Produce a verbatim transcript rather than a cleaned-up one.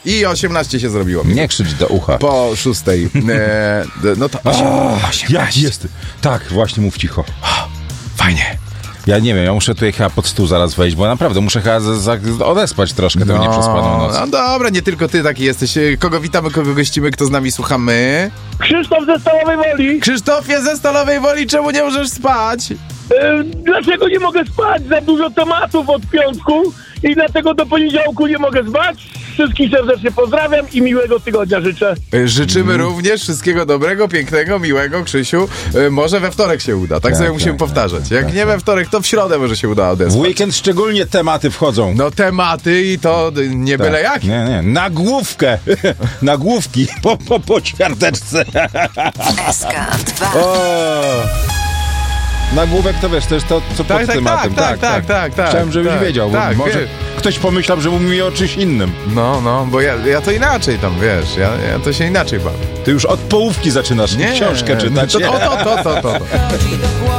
I osiemnaście się zrobiło. Nie krzycz do ucha. Po szóstej. E, no to osiemnaście. Jak jest? Tak, właśnie mów cicho. Fajnie. Ja nie wiem, ja muszę tutaj chyba pod stół zaraz wejść, bo naprawdę muszę chyba z, z, odespać troszkę tę nieprzespaną noc. No dobra, nie tylko ty taki jesteś. Kogo witamy, kogo gościmy, kto z nami słuchamy? Krzysztof ze Stalowej Woli. Krzysztofie ze Stalowej Woli, czemu nie możesz spać? Yy, dlaczego nie mogę spać? Za dużo tematów od piątku i dlatego do poniedziałku nie mogę spać. Wszystkich serdecznie pozdrawiam i miłego tygodnia życzę. Życzymy mm. również wszystkiego dobrego, pięknego, miłego, Krzysiu. Yy, może we wtorek się uda, tak, tak sobie tak, musimy tak, powtarzać. Jak tak, nie we wtorek, to w środę może się uda odespać. W weekend szczególnie tematy wchodzą. No tematy i to nie tak. byle jakie. Nie, nie, nagłówkę. Nagłówki po, po, po ćwiarteczce. S K dwa. Nagłówek to wiesz, to jest to, co tak, pod tak, tematem. Tak, tak, tak, tak, tak. Chciałem, żebyś tak, wiedział, tak, może wie. ktoś pomyślał, że mówi o czymś innym. No, no, bo ja, ja to inaczej tam, wiesz, ja, ja to się inaczej bawię. Ty już od połówki zaczynasz nie, książkę czytać. To, to, to, to, to, to.